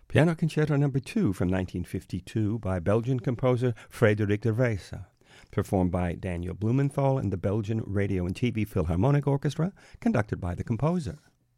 Piano Concerto No. 2 from 1952 by Belgian composer Frederik de Wrese, performed by Daniel Blumenthal and the Belgian Radio and TV Philharmonic Orchestra, conducted by the composer.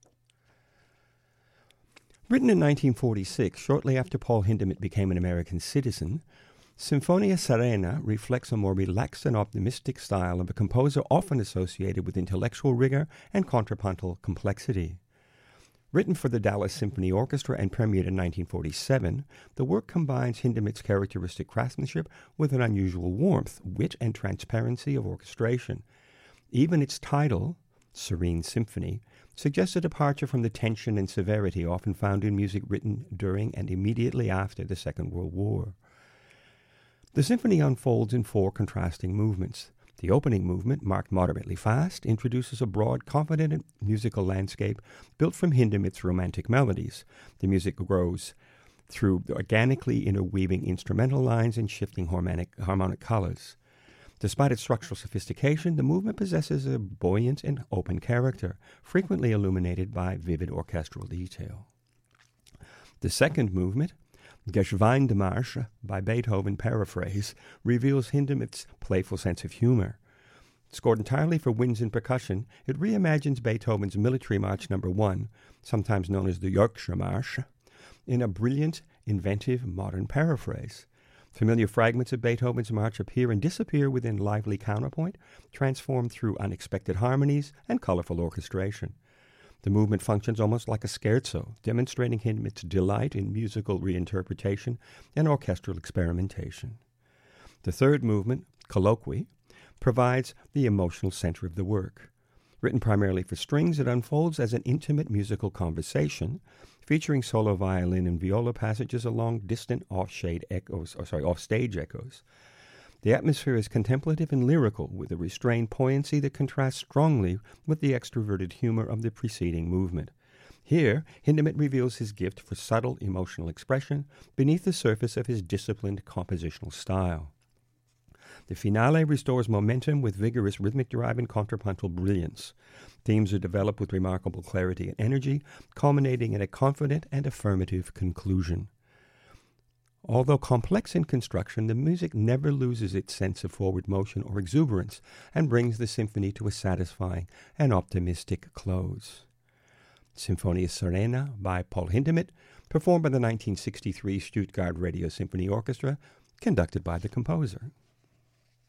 Written in 1946, shortly after Paul Hindemith became an American citizen, Sinfonia Serena reflects a more relaxed and optimistic style of a composer often associated with intellectual rigor and contrapuntal complexity. Written for the Dallas Symphony Orchestra and premiered in 1947, the work combines Hindemith's characteristic craftsmanship with an unusual warmth, wit, and transparency of orchestration. Even its title, Serene Symphony, suggests a departure from the tension and severity often found in music written during and immediately after the Second World War. The symphony unfolds in four contrasting movements. The opening movement, marked moderately fast, introduces a broad, confident musical landscape built from Hindemith's romantic melodies. The music grows through organically interweaving instrumental lines and shifting harmonic colors. Despite its structural sophistication, the movement possesses a buoyant and open character, frequently illuminated by vivid orchestral detail. The second movement, Geschwindemarsch by Beethoven Paraphrase, reveals Hindemith's playful sense of humor. Scored entirely for winds and percussion, it reimagines Beethoven's Military March No. 1, sometimes known as the Yorkshire March, in a brilliant, inventive, modern paraphrase. Familiar fragments of Beethoven's march appear and disappear within lively counterpoint, transformed through unexpected harmonies and colorful orchestration. The movement functions almost like a scherzo, demonstrating Hindemith's delight in musical reinterpretation and orchestral experimentation. The third movement, Colloquy, provides the emotional center of the work. Written primarily for strings, it unfolds as an intimate musical conversation, featuring solo violin and viola passages along distant offstage echoes. The atmosphere is contemplative and lyrical, with a restrained poignancy that contrasts strongly with the extroverted humor of the preceding movement. Here, Hindemith reveals his gift for subtle emotional expression beneath the surface of his disciplined compositional style. The finale restores momentum with vigorous rhythmic drive and contrapuntal brilliance. Themes are developed with remarkable clarity and energy, culminating in a confident and affirmative conclusion. Although complex in construction, the music never loses its sense of forward motion or exuberance and brings the symphony to a satisfying and optimistic close. Sinfonia Serena by Paul Hindemith, performed by the 1963 Stuttgart Radio Symphony Orchestra, conducted by the composer.